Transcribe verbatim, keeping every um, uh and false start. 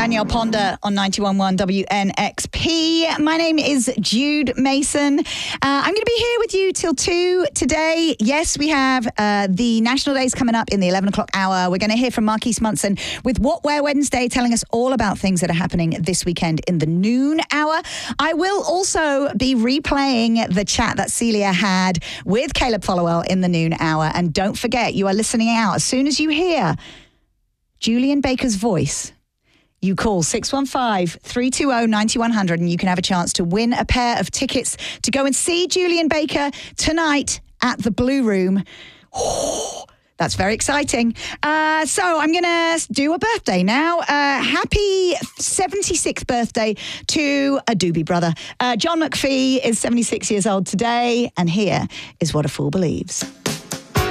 Danielle Ponder on ninety-one point one W N X P. My name is Jude Mason. Uh, I'm going to be here with you till two today. Yes, we have uh, the National Days coming up in the eleven o'clock hour. We're going to hear from Marquise Munson with What Wear Wednesday, telling us all about things that are happening this weekend in the noon hour. I will also be replaying the chat that Celia had with Caleb Followell in the noon hour. And don't forget, you are listening out. As soon as you hear Julian Baker's voice, you call six one five, three two zero, nine one zero zero and you can have a chance to win a pair of tickets to go and see Julian Baker tonight at the Blue Room. Oh, that's very exciting. Uh, so I'm going to do a birthday now. Uh, happy seventy-sixth birthday to a Doobie brother. Uh, John McPhee is seventy-six years old today, and here is What a Fool Believes.